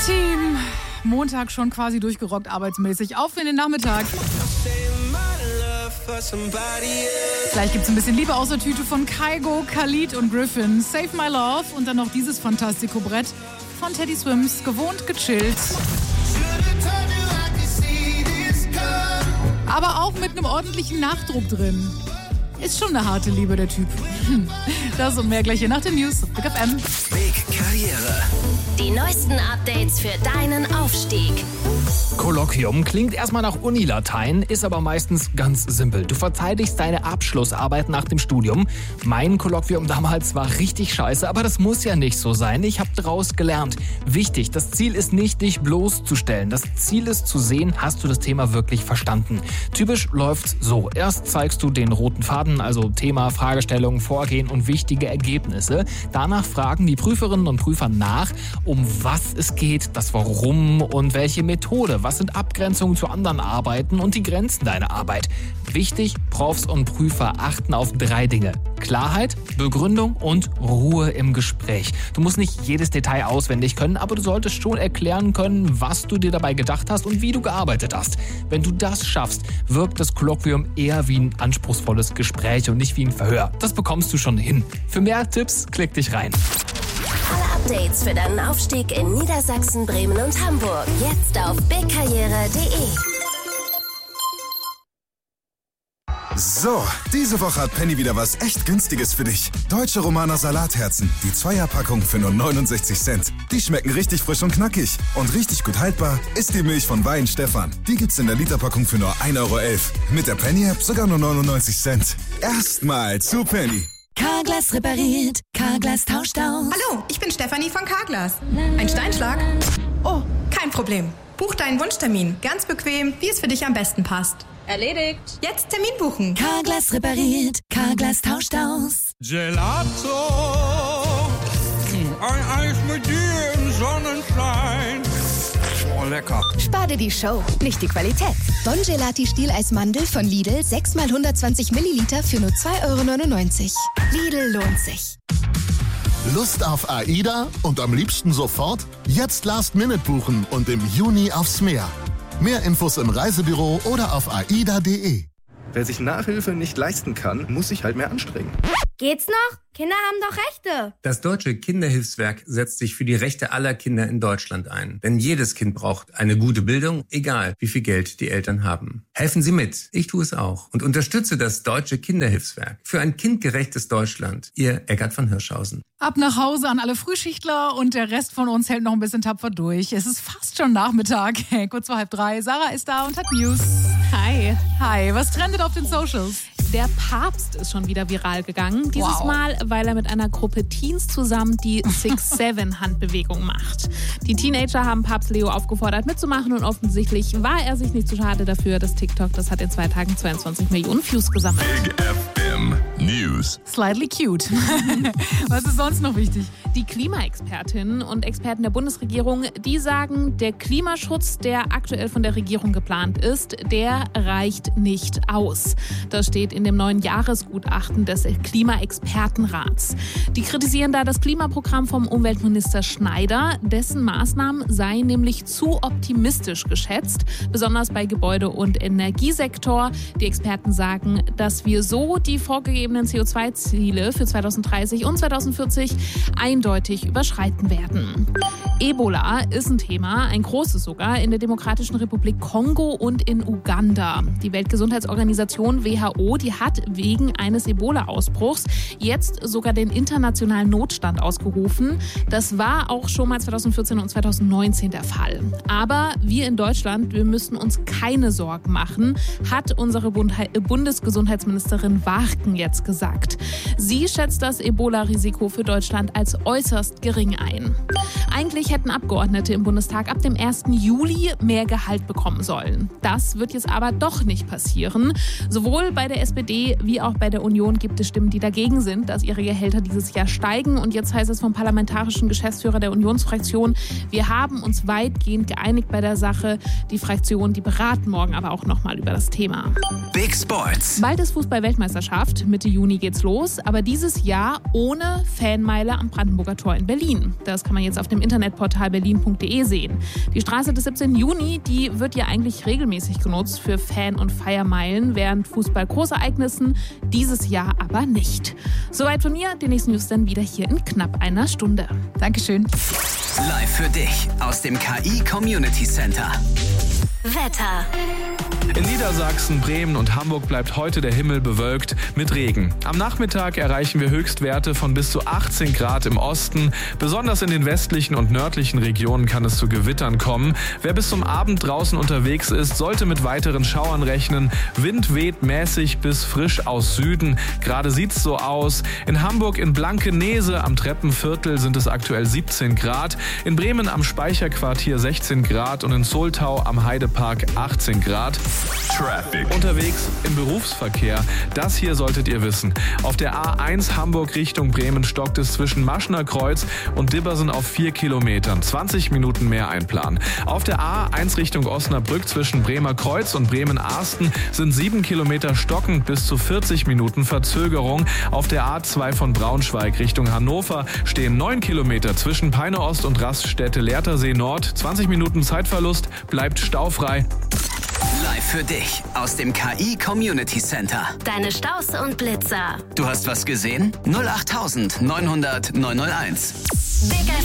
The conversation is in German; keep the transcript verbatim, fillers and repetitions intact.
Team, Montag schon quasi durchgerockt arbeitsmäßig. Auf in den Nachmittag. Gleich gibt's ein bisschen Liebe aus der Tüte von Kygo, Khalid und Griffin. Save My Love und dann noch dieses Fantastico-Brett von Teddy Swims. Gewohnt gechillt. Aber auch mit einem ordentlichen Nachdruck drin. Ist schon eine harte Liebe, der Typ. Das und mehr gleich hier nach den News. Big F M. Big Karriere. Die neuesten Updates für deinen Aufstieg. Kolloquium klingt erstmal nach Unilatein, ist aber meistens ganz simpel. Du verteidigst deine Abschlussarbeit nach dem Studium. Mein Kolloquium damals war richtig scheiße, aber das muss ja nicht so sein. Ich habe daraus gelernt. Wichtig, das Ziel ist nicht, dich bloßzustellen. Das Ziel ist zu sehen, hast du das Thema wirklich verstanden. Typisch läuft's so. Erst zeigst du den roten Faden, also Thema, Fragestellung, Vorgehen und wichtige Ergebnisse. Danach fragen die Prüferinnen und Prüfer nach, um was es geht, das Warum und welche Methode. Was sind Abgrenzungen zu anderen Arbeiten und die Grenzen deiner Arbeit? Wichtig, Profs und Prüfer achten auf drei Dinge. Klarheit, Begründung und Ruhe im Gespräch. Du musst nicht jedes Detail auswendig können, aber du solltest schon erklären können, was du dir dabei gedacht hast und wie du gearbeitet hast. Wenn du das schaffst, wirkt das Kolloquium eher wie ein anspruchsvolles Gespräch und nicht wie ein Verhör. Das bekommst du schon hin. Für mehr Tipps, klick dich rein. Alle Updates für deinen Aufstieg in Niedersachsen, Bremen und Hamburg. Jetzt auf big karriere punkt de. So, diese Woche hat Penny wieder was echt Günstiges für dich. Deutsche Romaner Salatherzen, die Zweierpackung für nur neunundsechzig Cent. Die schmecken richtig frisch und knackig. Und richtig gut haltbar ist die Milch von Wein Stefan. Die gibt's in der Literpackung für nur ein Euro elf. Mit der Penny-App sogar nur neunundneunzig Cent. Erstmal zu Penny. Carglass repariert, Carglass tauscht aus. Hallo, ich bin Stefanie von Carglass. Ein Steinschlag? Oh, kein Problem. Buch deinen Wunschtermin. Ganz bequem, wie es für dich am besten passt. Erledigt. Jetzt Termin buchen. Carglass repariert, Carglass tauscht aus. Gelato, ein Eis mit dir im Sonnenschein. Oh, lecker. Spar dir die Show, nicht die Qualität. Bon Gelati Stieleismandel von Lidl, sechs mal hundertzwanzig Milliliter für nur zwei Euro neunundneunzig. Lidl lohnt sich. Lust auf AIDA und am liebsten sofort? Jetzt Last Minute buchen und im Juni aufs Meer. Mehr Infos im Reisebüro oder auf aida punkt de. Wer sich Nachhilfe nicht leisten kann, muss sich halt mehr anstrengen. Geht's noch? Kinder haben doch Rechte. Das Deutsche Kinderhilfswerk setzt sich für die Rechte aller Kinder in Deutschland ein. Denn jedes Kind braucht eine gute Bildung, egal wie viel Geld die Eltern haben. Helfen Sie mit. Ich tue es auch. Und unterstütze das Deutsche Kinderhilfswerk. Für ein kindgerechtes Deutschland. Ihr Eckart von Hirschhausen. Ab nach Hause an alle Frühschichtler und der Rest von uns hält noch ein bisschen tapfer durch. Es ist fast schon Nachmittag. Kurz vor halb drei. Sarah ist da und hat News. Hi. Hi, was trendet auf den Socials? Der Papst ist schon wieder viral gegangen. Dieses Wow. Mal, weil er mit einer Gruppe Teens zusammen die six seven Handbewegung macht. Die Teenager haben Papst Leo aufgefordert mitzumachen und offensichtlich war er sich nicht zu schade dafür. Das TikTok, das hat in zwei Tagen zweiundzwanzig Millionen Views gesammelt. Big F M News. Slightly cute. Was ist sonst noch wichtig? Die Klimaexpertinnen und Experten der Bundesregierung, die sagen, der Klimaschutz, der aktuell von der Regierung geplant ist, der reicht nicht aus. Das steht in dem neuen Jahresgutachten des Klimaexpertenrats. Die kritisieren da das Klimaprogramm vom Umweltminister Schneider. Dessen Maßnahmen seien nämlich zu optimistisch geschätzt, besonders bei Gebäude- und Energiesektor. Die Experten sagen, dass wir so die vorgegebenen C O zwei Ziele für zweitausenddreißig und zweitausendvierzig eindeutig überschreiten werden. Ebola ist ein Thema, ein großes sogar, in der Demokratischen Republik Kongo und in Uganda. Die Weltgesundheitsorganisation W H O, die hat wegen eines Ebola-Ausbruchs jetzt sogar den internationalen Notstand ausgerufen. Das war auch schon mal zweitausendvierzehn und zweitausendneunzehn der Fall. Aber wir in Deutschland, wir müssen uns keine Sorgen machen, hat unsere Bundesgesundheitsministerin Warken jetzt gesagt. Sie schätzt das Ebola-Risiko für Deutschland als äußerst gering ein. Eigentlich hätten Abgeordnete im Bundestag ab dem ersten Juli mehr Gehalt bekommen sollen. Das wird jetzt aber doch nicht passieren. Sowohl bei der S P D wie auch bei der Union gibt es Stimmen, die dagegen sind, dass ihre Gehälter dieses Jahr steigen. Und jetzt heißt es vom parlamentarischen Geschäftsführer der Unionsfraktion, wir haben uns weitgehend geeinigt bei der Sache. Die Fraktion, die beraten morgen aber auch nochmal über das Thema. Big Sports. Bald ist Fußball-Weltmeisterschaft. Mitte Juni geht's los. Aber dieses Jahr ohne Fanmeile am Brandenburger Tor in Berlin. Das kann man jetzt auf dem Internet Internetportal berlin punkt de sehen. Die Straße des siebzehnten Juni, die wird ja eigentlich regelmäßig genutzt für Fan- und Feiermeilen, während Fußball-Großereignissen, dieses Jahr aber nicht. Soweit von mir, die nächsten News dann wieder hier in knapp einer Stunde. Dankeschön. Live für dich aus dem K I Community Center. Wetter. In Niedersachsen, Bremen und Hamburg bleibt heute der Himmel bewölkt mit Regen. Am Nachmittag erreichen wir Höchstwerte von bis zu achtzehn Grad im Osten. Besonders in den westlichen und nördlichen Regionen kann es zu Gewittern kommen. Wer bis zum Abend draußen unterwegs ist, sollte mit weiteren Schauern rechnen. Wind weht mäßig bis frisch aus Süden. Gerade sieht's so aus. In Hamburg in Blankenese am Treppenviertel sind es aktuell siebzehn Grad. In Bremen am Speicherquartier sechzehn Grad und in Soltau am Heidepark achtzehn Grad. Traffic. Unterwegs im Berufsverkehr. Das hier solltet ihr wissen. Auf der A eins Hamburg Richtung Bremen stockt es zwischen Maschner Kreuz und Dibbersen auf vier Kilometern. zwanzig Minuten mehr einplanen. Auf der A eins Richtung Osnabrück zwischen Bremer Kreuz und Bremen-Arsten sind sieben Kilometer stockend bis zu vierzig Minuten Verzögerung. Auf der A zwei von Braunschweig Richtung Hannover stehen neun Kilometer zwischen Peine Ost und Raststätte Lehrtersee Nord. zwanzig Minuten Zeitverlust, bleibt staufrei. Live für dich aus dem K I Community Center. Deine Staus und Blitzer. Du hast was gesehen? null acht neunhundert neunhunderteins. Big